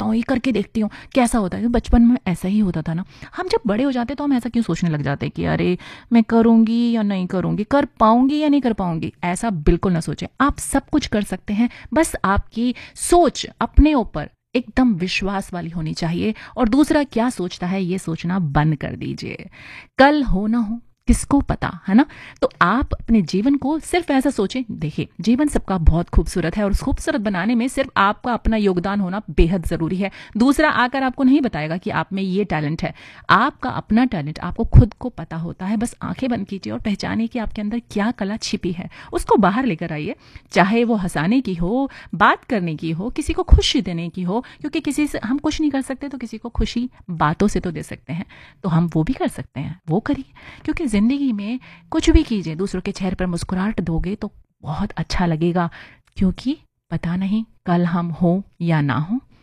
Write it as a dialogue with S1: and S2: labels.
S1: देखता हूँ, ये करके देखती हूँ कैसा होता है। तो बचपन में ऐसा ही होता था ना। हम जब बड़े हो जाते तो हम ऐसा क्यों सोचने लग जाते कि अरे मैं करूँगी या नहीं करूँगी, कर पाऊँगी या नहीं कर पाऊँगी। ऐसा बिल्कुल ना सोचें, आप सब कुछ कर सकते हैं। बस आपकी सोच अपने ऊपर एकदम विश्वास वाली होनी चाहिए, और दूसरा क्या सोचता है ये सोचना बंद कर दीजिए। कल हो ना हो किसको पता, है ना। तो आप अपने जीवन को सिर्फ ऐसा सोचें। देखिए, जीवन सबका बहुत खूबसूरत है और उस खूबसूरत बनाने में सिर्फ आपका अपना योगदान होना बेहद जरूरी है। दूसरा आकर आपको नहीं बताएगा कि आप में ये टैलेंट है। आपका अपना टैलेंट आपको खुद को पता होता है। बस आंखें बंद कीजिए और पहचानिए कि आपके अंदर क्या कला छिपी है, उसको बाहर लेकर आइए। चाहे वो हंसाने की हो, बात करने की हो, किसी को खुशी देने की हो, क्योंकि किसी से हम कुछ नहीं कर सकते तो किसी को खुशी बातों से तो दे सकते हैं। तो हम वो भी कर सकते हैं, वो करिए। क्योंकि जिंदगी में कुछ भी कीजिए, दूसरों के चेहरे पर मुस्कुराहट दोगे तो बहुत अच्छा लगेगा। क्योंकि पता नहीं कल हम हो या ना हो,